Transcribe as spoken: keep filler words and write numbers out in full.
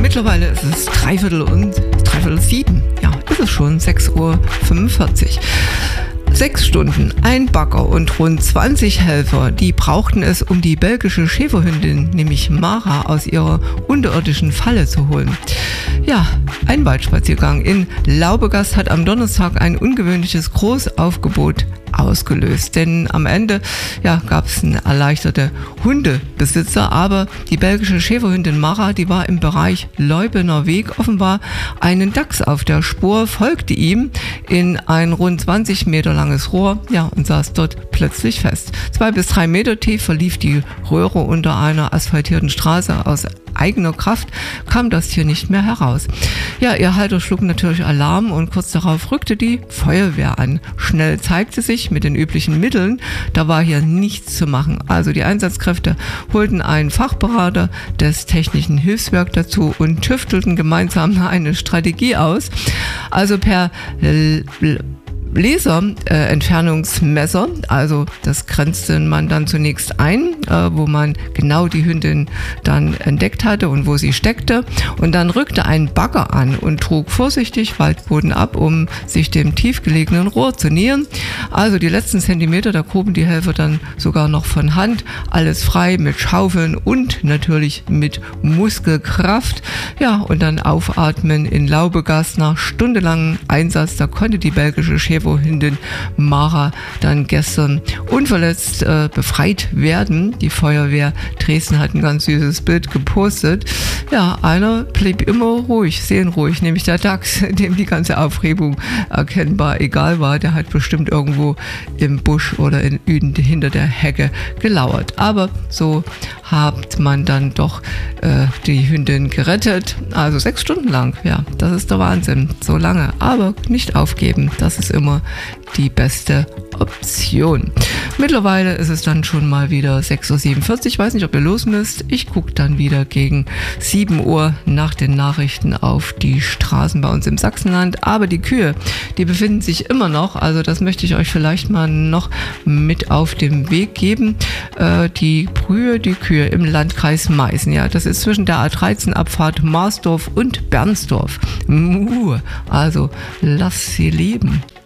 Mittlerweile ist es dreiviertel und dreiviertel sieben. Ja, ist es schon sechs Uhr fünfundvierzig. Sechs Stunden, ein Bagger und rund zwanzig Helfer, die brauchten es, um die belgische Schäferhündin, nämlich Mara, aus ihrer unterirdischen Falle zu holen. Ja, ein Waldspaziergang in Laubegast hat am Donnerstag ein ungewöhnliches Großaufgebot ausgelöst, denn am Ende ja, gab es eine erleichterte Hundebesitzer, aber die belgische Schäferhündin Mara, die war im Bereich Leubener Weg offenbar einen Dachs auf der Spur, folgte ihm in ein rund zwanzig Meter langes Rohr, ja, und saß dort plötzlich fest. Zwei bis drei Meter tief verlief die Röhre unter einer asphaltierten Straße. Aus eigener Kraft kam das Tier nicht mehr heraus. Ja, ihr Halter schlug natürlich Alarm und kurz darauf rückte die Feuerwehr an. Schnell zeigte sich mit den üblichen Mitteln, da war hier nichts zu machen. Also die Einsatzkräfte holten einen Fachberater des Technischen Hilfswerks dazu und tüftelten gemeinsam eine Strategie aus. Also per Laserentfernungsmesser, äh, also das grenzte man dann zunächst ein, äh, wo man genau die Hündin dann entdeckt hatte und wo sie steckte, und dann rückte ein Bagger an und trug vorsichtig Waldboden ab, um sich dem tiefgelegenen Rohr zu nähern. Also die letzten Zentimeter, da gruben die Helfer dann sogar noch von Hand, alles frei mit Schaufeln und natürlich mit Muskelkraft. Ja, und dann aufatmen in Laubegast. Nach stundenlangem Einsatz, da konnte die belgische Schäfer Hündin Mara dann gestern unverletzt äh, befreit werden. Die Feuerwehr Dresden hat ein ganz süßes Bild gepostet. Ja, einer blieb immer ruhig, seelenruhig, nämlich der Dachs, dem die ganze Aufregung erkennbar egal war. Der hat bestimmt irgendwo im Busch oder in, in, hinter der Hecke gelauert. Aber so hat man dann doch äh, die Hündin gerettet. Also sechs Stunden lang, ja, das ist der Wahnsinn. So lange, aber nicht aufgeben, das ist immer die beste Option. Mittlerweile ist es dann schon mal wieder sechs Uhr siebenundvierzig. Ich weiß nicht, ob ihr los müsst. Ich gucke dann wieder gegen sieben Uhr nach den Nachrichten auf die Straßen bei uns im Sachsenland. Aber die Kühe, die befinden sich immer noch, also das möchte ich euch vielleicht mal noch mit auf den Weg geben. Äh, die Brühe, die Kühe im Landkreis Meißen. Ja, das ist zwischen der A dreizehn Abfahrt Marsdorf und Bernsdorf. Uh, also lass sie leben.